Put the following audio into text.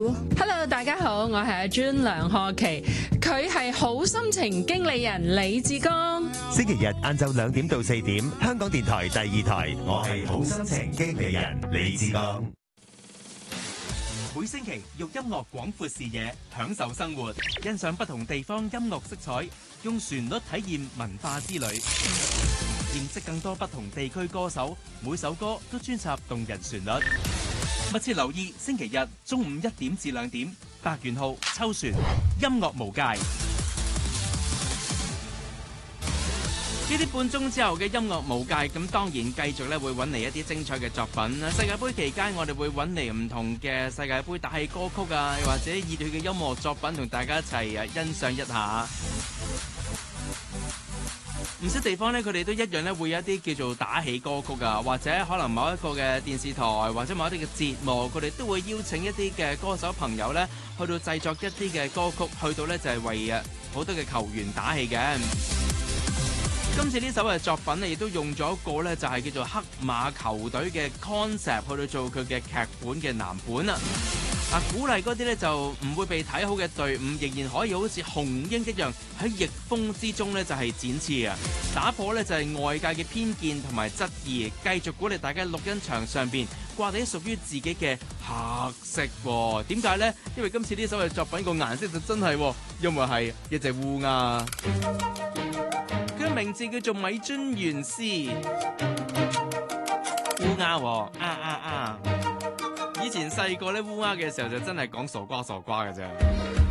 Hello， 大家好，我係阿 Jun 梁賀琪，佢係好心情經理人李志剛。 星期日晏晝2點到4點，香港電台第2台，我係好心情經理人李志剛。 每星期用音樂廣闊視野，享受生活，欣賞不同地方音樂色彩，用旋律體驗文化之旅，認識更多不同地區歌手，每首歌都專輯動人旋律。密切留意星期日中午1點至2點，白元號秋旋音樂無界。呢啲半鐘之後嘅音樂無界，咁當然繼續咧會揾嚟一啲精彩嘅作品啦。世界盃期間，我哋會揾嚟唔同嘅世界盃打氣歌曲啊，又或者熱血嘅音樂作品，同大家一齊欣賞一下。唔少地方咧，佢哋都一樣咧，會有一啲叫做打氣歌曲啊，或者可能某一個嘅電視台或者某一啲嘅節目，佢哋都會邀請一啲嘅歌手朋友咧，去到製作一啲嘅歌曲，去到咧就係為好多嘅球員打氣嘅。今次呢首嘅作品咧，亦都用咗一個咧，就係叫做黑馬球隊嘅 concept 去到做佢嘅劇本嘅藍本啊！鼓勵嗰啲咧就唔會被睇好嘅隊伍，仍然可以好似雄鷹一樣喺逆風之中咧就係展翅啊！打破咧就係外界嘅偏見同埋質疑，繼續鼓勵大家錄音牆上邊掛起屬於自己嘅黑色喎。點解咧？因為今次呢首嘅作品個顏色就真係，因為係一隻烏鴉。佢嘅名字叫做米津玄師，烏鴉喎，以前細個咧烏鴉嘅時候就真係講傻瓜傻瓜嘅啫。